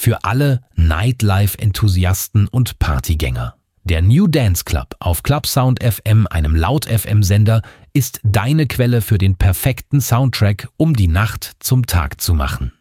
für alle Nightlife-Enthusiasten und Partygänger. Der New Dance Club auf Clubsound FM, einem Laut-FM-Sender, ist deine Quelle für den perfekten Soundtrack, um die Nacht zum Tag zu machen.